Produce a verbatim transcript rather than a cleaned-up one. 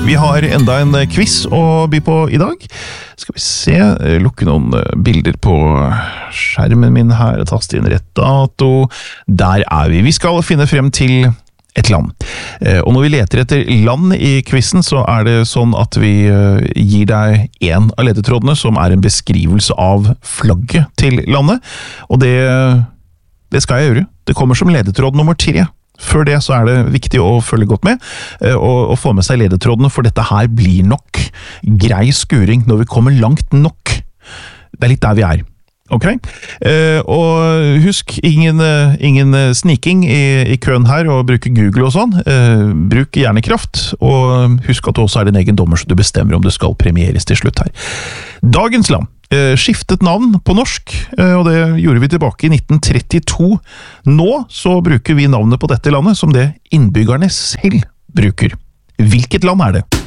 Vi har enda en quiz å by på i dag. Skal vi se, lukke noen bilder på skjermen min her, taste inn rett dato. Der er vi. Vi skal finne frem til et land. Og når vi leter etter land i quizen, så er det sånn at vi gir deg en av ledetrådene som er en beskrivelse av flagget til landet. Og det, det skal jeg gjøre. Det kommer som ledetråd nummer tre. Før det så er det viktig å følge godt med og, og få med seg ledetrådene, for dette her blir nok grei skuring når vi kommer langt nok. Det er litt der vi er. Ok? Eh, og husk, ingen, ingen sniking i, i køen her, og bruke Google og sånn. Eh, bruk hjernekraft, og husk at du også er din egen dommer, så du bestemmer om det skal premieres til slutt her. Dagens land skiftet navn på norsk, og det gjorde vi tilbake i nitten trettito. Nå så bruker vi navnet på dette landet som det innbyggerne selv bruker. Hvilket land er det?